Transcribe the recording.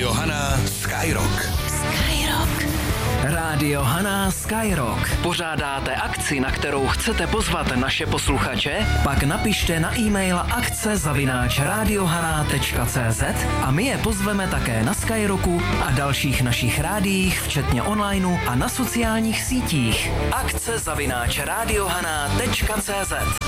Rádio Hana Skyrock. Rádio Hana Skyrock. Pořádáte akci, na kterou chcete pozvat naše posluchače? Pak napište na e-mail akce@radiohana.cz a my je pozveme také na Skyrocku a dalších našich rádiích, včetně online a na sociálních sítích. akce@radiohana.cz